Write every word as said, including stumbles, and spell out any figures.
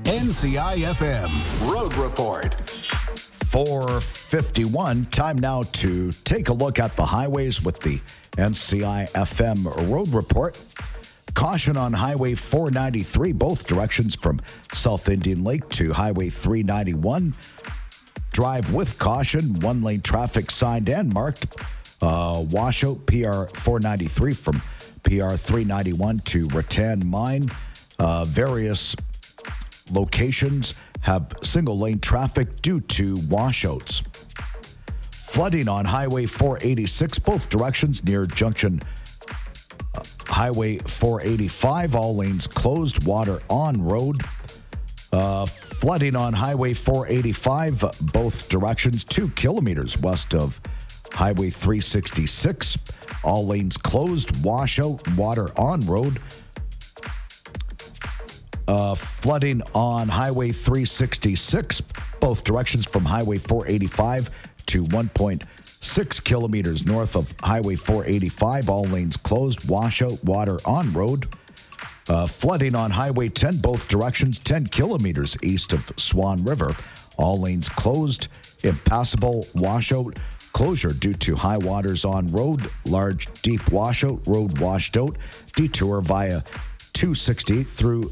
N C I F M Road Report. four fifty-one. Time now to take a look at the highways with the N C I F M Road Report. Caution on Highway four ninety-three, both directions from South Indian Lake to Highway three ninety-one. Drive with caution. One-lane traffic signed and marked. Uh, washout P R four ninety-three from P R three ninety-one to Rattan Mine. Uh, various locations have single-lane traffic due to washouts. Flooding on Highway four eighty-six, both directions near junction uh, Highway four eighty-five. All lanes closed, water on road. Uh, flooding on Highway four eighty-five, both directions, two kilometers west of Highway three sixty-six. All lanes closed, washout, water on road. Uh, flooding on Highway three sixty-six, both directions from Highway four eighty-five to one point six kilometers north of Highway four eighty-five. All lanes closed, washout, water on road. Uh, flooding on Highway ten, both directions, ten kilometers east of Swan River. All lanes closed, impassable, washout, closure due to high waters on road, large, deep washout, road washed out, detour via two sixty-eight through